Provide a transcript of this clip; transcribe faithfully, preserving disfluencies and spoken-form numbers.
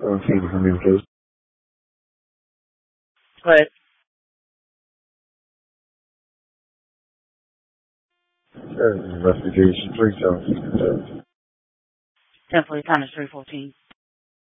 Okay, communication. But Investigation three, Tennessee. ten forty time is three fourteen.